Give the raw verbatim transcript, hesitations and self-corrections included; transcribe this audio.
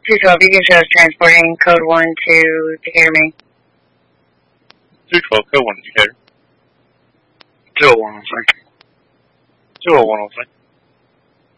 two twelve, you can show us transporting code one to Decatur, Maine. two twelve, code one, Decatur. two oh one, oh three. two oh one, oh three.